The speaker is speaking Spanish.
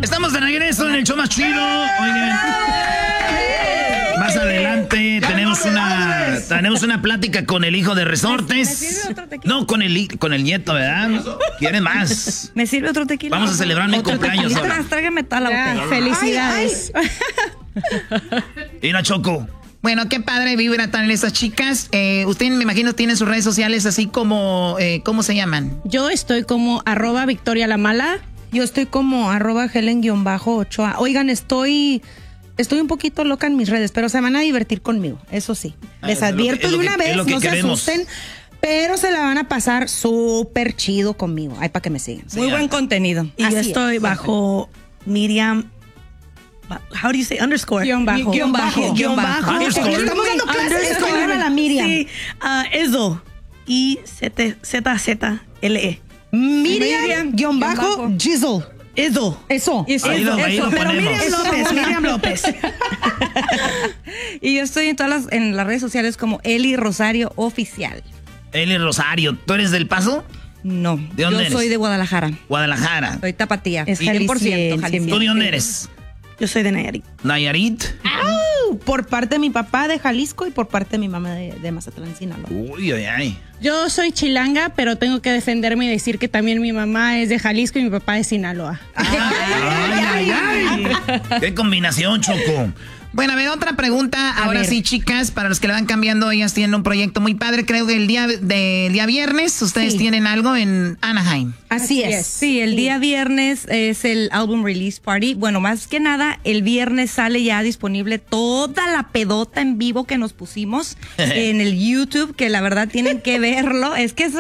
Estamos de regreso en el show más chido. Oigan, más adelante tenemos una plática con el hijo de Resortes. ¿Me sirve otro tequila? No, con el nieto, ¿verdad? ¿Quieren más? ¿Me sirve otro tequila? Vamos a celebrar mi cumpleaños ahora. Tráigame toda la botella. Felicidades. Y la Choco. Bueno, qué padre vibra tan esas chicas. Usted, me imagino, tiene sus redes sociales así como, ¿cómo se llaman? Yo estoy como @VictoriaLaMala. Yo estoy como @Helen_Ochoa. Oigan, estoy un poquito loca en mis redes, pero se van a divertir conmigo, eso sí. Les advierto de una vez, no se asusten, pero se la van a pasar súper chido conmigo. Ay, para que me sigan. Muy buen contenido. Y yo estoy bajo Miriam. How do you say underscore? Guión bajo. Estamos dando clases. Escoger a la Miriam. Sí, Eso. IZZLE. Miriam_Gizzle. Eso. Pero Miriam López. Y yo estoy en las redes sociales como Eli Rosario Oficial. Eli Rosario, ¿tú eres del Paso? No, ¿De dónde eres? Yo soy de Guadalajara. Guadalajara. Soy tapatía. Es 100% Jalisciense. ¿Tú de dónde eres? Yo soy de Nayarit. ¿Nayarit? Por parte de mi papá de Jalisco y por parte de mi mamá de Mazatlán, Sinaloa. Uy, ay, ay. Yo soy chilanga, pero tengo que defenderme y decir que también mi mamá es de Jalisco y mi papá de Sinaloa. Ay. ¡Qué combinación, Choco! Bueno, a ver, otra pregunta. Ahora sí, chicas, para los que le van cambiando, ellas tienen un proyecto muy padre. Creo que el día viernes ustedes tienen algo en Anaheim. Así es. Sí, el día viernes es el album release party. Bueno, más que nada, el viernes sale ya disponible toda la pedota en vivo que nos pusimos en el YouTube, que la verdad tienen que verlo. Es que es